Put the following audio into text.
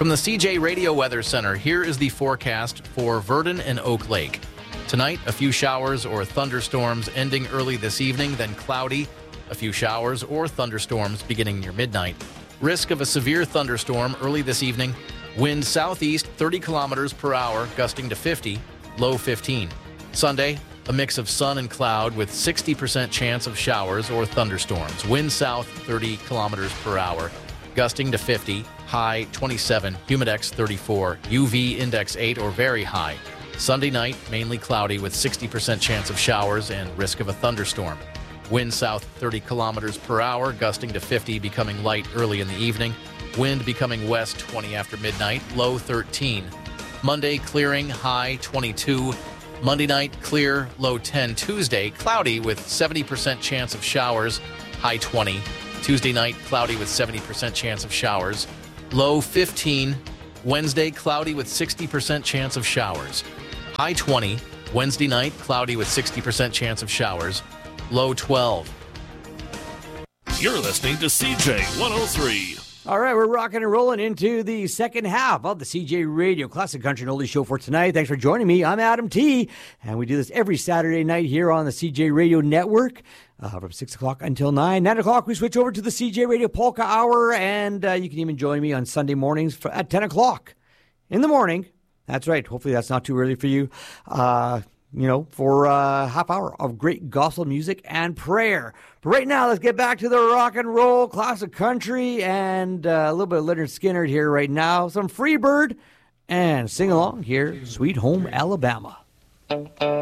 From the CJ Radio Weather Center, here is the forecast for Virden and Oak Lake. Tonight, a few showers or thunderstorms ending early this evening, then cloudy. A few showers or thunderstorms beginning near midnight. Risk of a severe thunderstorm early this evening. Wind southeast 30 kilometers per hour, gusting to 50, low 15. Sunday, a mix of sun and cloud with 60% chance of showers or thunderstorms. Wind south 30 kilometers per hour, gusting to 50, high 27, humidex 34, UV index 8 or very high. Sunday night, mainly cloudy with 60% chance of showers and risk of a thunderstorm. Wind south 30 kilometers per hour, gusting to 50, becoming light early in the evening. Wind becoming west 20 after midnight, low 13. Monday, clearing, high 22. Monday night, clear, low 10. Tuesday, cloudy with 70% chance of showers, high 20. Tuesday night, cloudy with 70% chance of showers, low 15. Wednesday, cloudy with 60% chance of showers, high 20. Wednesday night, cloudy with 60% chance of showers, low 12. You're listening to CJ 103. All right, we're rocking and rolling into the second half of the CJ Radio Classic Country and Oldies Show for tonight. Thanks for joining me. I'm Adam T., and we do this every Saturday night here on the CJ Radio Network from 6 o'clock until 9. 9 o'clock, we switch over to the CJ Radio Polka Hour, and you can even join me on Sunday mornings at 10 o'clock in the morning. That's right. Hopefully that's not too early for you. For a half hour of great gospel music and prayer. But right now, let's get back to the rock and roll, classic country, and a little bit of Leonard Skinner here right now. Some Freebird, and sing along here, Sweet Home Alabama.